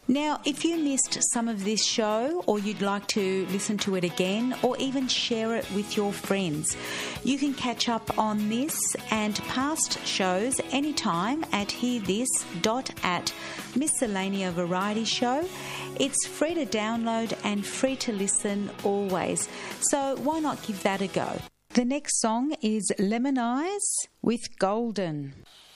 Now, if you missed some of this show or you'd like to listen to it again or even share it with your friends, you can catch up on this and past shows anytime at hearthis.at Miscellanea Variety Show. It's free to download and free to listen always, so why not give that a go? The next song is Lemon Eyes with Golden.